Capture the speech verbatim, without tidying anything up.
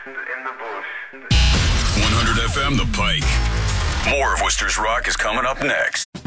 in the bush. one hundred F M The Pike. More of Worcester's Rock is coming up next.